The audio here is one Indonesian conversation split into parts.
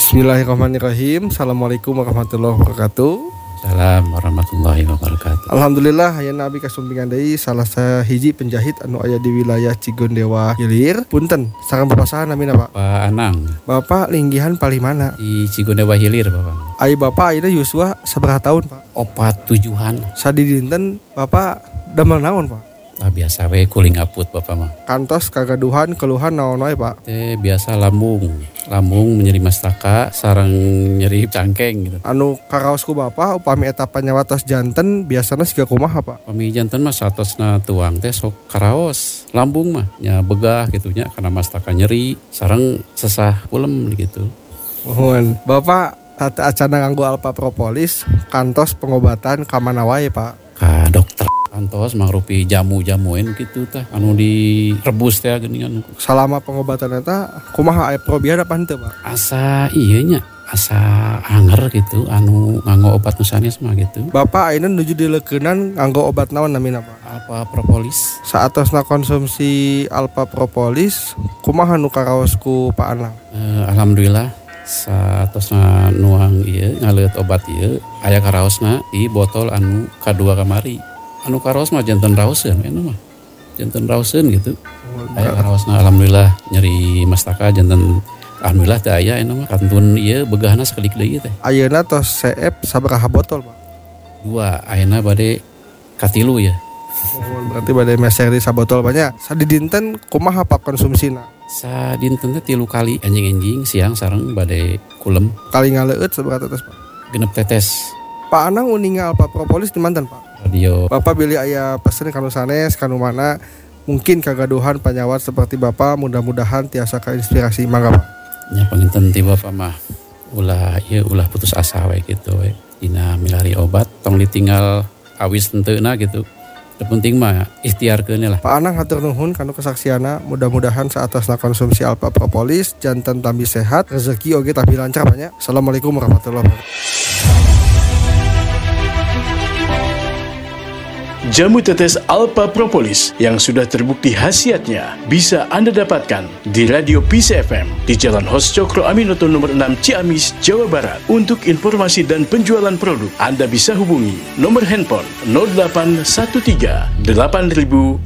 Bismillahirrahmanirrahim. Assalamualaikum warahmatullahi wabarakatuh. Salam warahmatullahi wabarakatuh. Alhamdulillah ayeuna abi kasumpingan deui salah sahiji penjahit anu aya di wilayah Cigondewa Hilir. Punten, sareng Bapak saha namina, Pak? Pak Anang Bapak linggihan palimana? di Cigondewa Hilir, Bapak. Ai Bapak ayeuna yuswa sabaraha tahun, Pak? Opat tujuhan. Sadi dinten Bapak damel naon, Pak? Lah biasa we kuling aput Bapak mah. Kantos kagaduhan keluhan naon wae, Pak? Teh biasa lambung nyeri mastaka sareng nyeri cangkeng gitu. Anu karaosku Bapak upami eta panyawatos janten biasana siga kumaha, Pak? Pami janten mah satosna tuang teh sok karaos. Lambung mah nya begah gitu nya karena mastaka nyeri sareng sesah ulem gitu. Mohon. Bapak tata acana nganggo alpa propolis kantos pengobatan ka mana wae, Pak? Ka dokter kantos mangrupi jamu-jamuin gitu teh anu direbus teh geuningan. Selama pengobatan eta kumaha aya probian apa henteu, Pak? Asa ieu nya asa anger gitu anu nganggo obat nu sanes mah gitu. Bapak ayeuna nuju dileukeunnan nganggo obat naon namina, Pak? Alpa propolis. Saatosna konsumsi alpa propolis kumaha nu karaos ku Pak Anang? Alhamdulillah satosna nuang ieu ngaleut obat ieu aya karaosna di botol anu kadua kamari. Anu karaos mah janten raoseun eta mah. Janten raoseun gitu. Aya karaosna alhamdulillah nyeri mastaka janten alhamdulillah teh aya eta mah kantun ieu begahna sakalik deui teh. Ayeuna tos CF sabaraha botol, Pak? 2 ayeuna bade katilu ya. Berarti bade meser di sabotol banyak. Sadi dinten kumaha Pak konsumsina? Sadinten teh 3 kali enjing-enjing siang sareng bade kulem Kali ngaleueut sabaraha tetes, Pak? 6 tetes. Pak Anang uninga alpa propolis di manten, Pak? Radio Bapak beli aya pesen kanu sanes kanu mana mungkin kagaduhan panyawat seperti Bapak mudah-mudahan tiasa kainspirasi mangga, Pak. nya panginten ti Bapak mah ulah putus asa we gitu we dina milari obat tong ditinggal awis tenteuna gitu. Teu penting mah ikhtiarkeun lah. Pak Anang hatur nuhun kanu kesaksiana, mudah-mudahan saatosna konsumsi alpa propolis janten tambi sehat, rezeki oge tambi lancar banyak. Assalamualaikum warahmatullahi wabarakatuh. Jamu tetes Alpa Propolis yang sudah terbukti khasiatnya bisa Anda dapatkan di Radio Peace FM di Jalan Hos Cokro Aminoto nomor 6 Ciamis, Jawa Barat. Untuk informasi dan penjualan produk, Anda bisa hubungi nomor handphone 0813 8000 6860.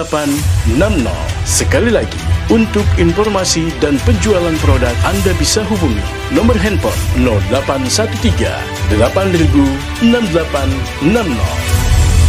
Sekali lagi, untuk informasi dan penjualan produk, Anda bisa hubungi nomor handphone 0813 8000 6860.